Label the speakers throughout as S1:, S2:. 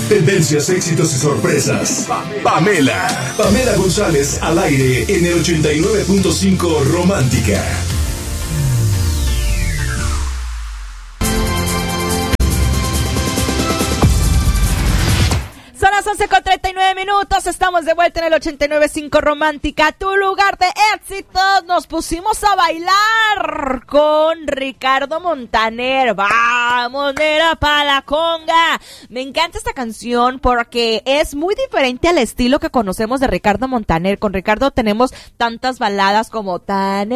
S1: Tendencias, éxitos y sorpresas. Pamela González al aire en el 89.5 Romántica.
S2: Son las 11:39, estamos de vuelta en el 89.5 Romántica, tu lugar de éxitos. Nos pusimos a bailar con Ricardo Montaner. Vamos, nera, pa' la conga. Me encanta esta canción porque es muy diferente al estilo que conocemos de Ricardo Montaner. Con Ricardo tenemos tantas baladas como Tan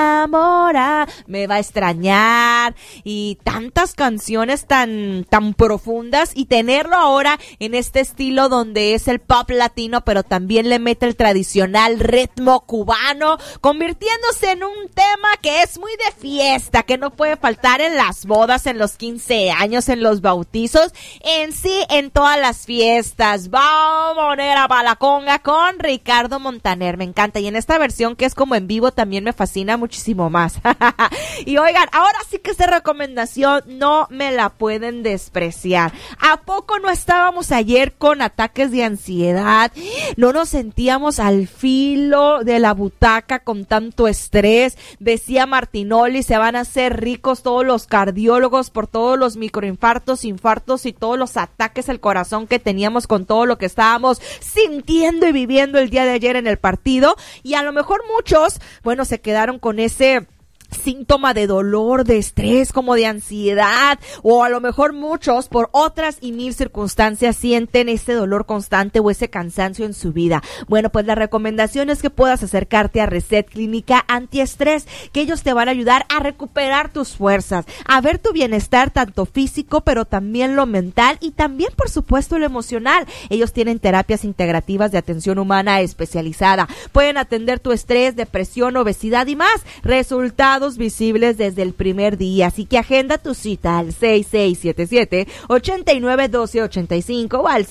S2: enamora, Me va a extrañar, y tantas canciones tan profundas, y tenerlo ahora en este estilo donde es el pop latino, pero también le mete el tradicional ritmo cubano, convirtiéndose en un tema que es muy de fiesta, que no puede faltar en las bodas, en los 15 años, en los bautizos, en sí, en todas las fiestas. Vamos, nera, pa' la conga con Ricardo Montaner. Me encanta, y en esta versión que es como en vivo también me fascina muchísimo más. Y oigan, ahora sí que esta recomendación no me la pueden despreciar. ¿A poco no estábamos ayer con ataques de ansiedad? No nos sentíamos al filo de la butaca con tanto estrés. Decía Martinoli, se van a hacer ricos todos los cardiólogos por todos los microinfartos, infartos y todos los ataques al corazón que teníamos con todo lo que estábamos sintiendo y viviendo el día de ayer en el partido. Y a lo mejor muchos, bueno, se quedaron con ese síntoma de dolor, de estrés, como de ansiedad, o a lo mejor muchos por otras y mil circunstancias sienten ese dolor constante o ese cansancio en su vida. Bueno, pues la recomendación es que puedas acercarte a Reset Clínica Antiestrés, que ellos te van a ayudar a recuperar tus fuerzas, a ver tu bienestar tanto físico, pero también lo mental y también, por supuesto, lo emocional. Ellos tienen terapias integrativas de atención humana especializada. Pueden atender tu estrés, depresión, obesidad y más. Resultados visibles desde el primer día, así que agenda tu cita al 6677-891285 o al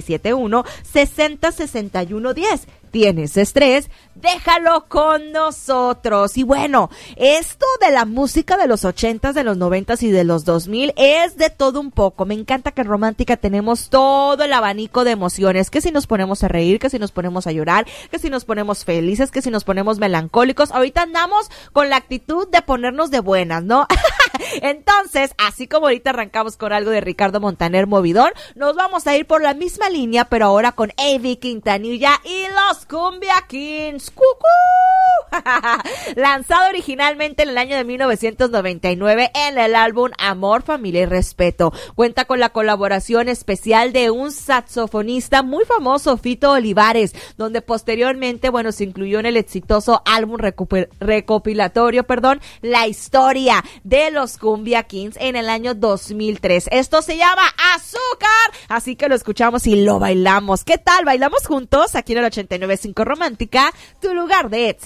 S2: 6671-606110. ¿Tienes estrés? Déjalo con nosotros. Y bueno, esto de la música de los 80s, de los 90s y de los 2000 es de todo un poco. Me encanta que en Romántica tenemos todo el abanico de emociones, que si nos ponemos a reír, que si nos ponemos a llorar, que si nos ponemos felices, que si nos ponemos melancólicos. Ahorita andamos con la actitud de ponernos de buenas, ¿no? Entonces, así como ahorita arrancamos con algo de Ricardo Montaner movidón, nos vamos a ir por la misma línea, pero ahora con A.B. Quintanilla y los Cumbia Kings. ¡Cucú! Lanzado originalmente en el año de 1999 en el álbum Amor, Familia y Respeto. Cuenta con la colaboración especial de un saxofonista muy famoso, Fito Olivares, donde posteriormente, bueno, se incluyó en el exitoso álbum recopilatorio, La Historia de los Cumbia Kings en el año 2003. Esto se llama Azúcar, así que lo escuchamos y lo bailamos. ¿Qué tal? ¿Bailamos juntos? Aquí en el 89.5 Romántica, tu lugar de éxito.